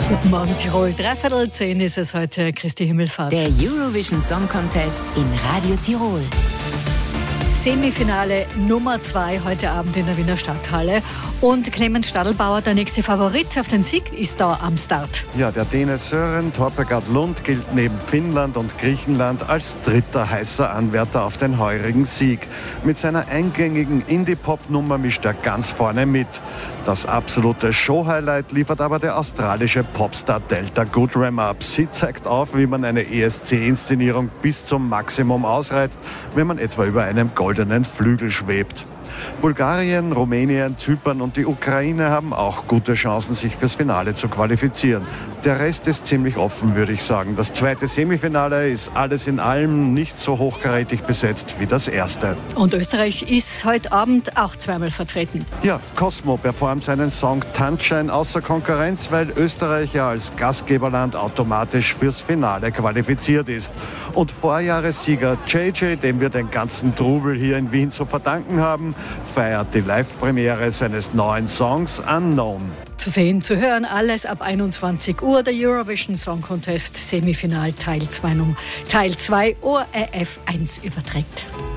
Guten Morgen Tirol, 9:15 ist es heute, Christi Himmelfahrt. Der Eurovision Song Contest in Radio Tirol. Semifinale Nummer 2 heute Abend in der Wiener Stadthalle. Und Clemens Stadelbauer, der nächste Favorit auf den Sieg, ist da am Start. Ja, der Däne Sören Torpegaard Lund gilt neben Finnland und Griechenland als dritter heißer Anwärter auf den heurigen Sieg. Mit seiner eingängigen Indie-Pop-Nummer mischt er ganz vorne mit. Das absolute Show-Highlight liefert aber der australische Popstar Delta Goodrem ab. Sie zeigt auf, wie man eine ESC-Inszenierung bis zum Maximum ausreizt, wenn man etwa über einem goldenen Flügel schwebt. Bulgarien, Rumänien, Zypern und die Ukraine haben auch gute Chancen, sich fürs Finale zu qualifizieren. Der Rest ist ziemlich offen, würde ich sagen. Das zweite Semifinale ist alles in allem nicht so hochkarätig besetzt wie das erste. Und Österreich ist heute Abend auch zweimal vertreten. Ja, Cosmo performt seinen Song Tanzschein außer Konkurrenz, weil Österreich ja als Gastgeberland automatisch fürs Finale qualifiziert ist. Und Vorjahressieger JJ, dem wir den ganzen Trubel hier in Wien zu verdanken haben, feiert die Live-Premiere seines neuen Songs Unknown. Zu sehen, zu hören, alles ab 21 Uhr, der Eurovision Song Contest Semifinal Teil 2 ORF 1 überträgt.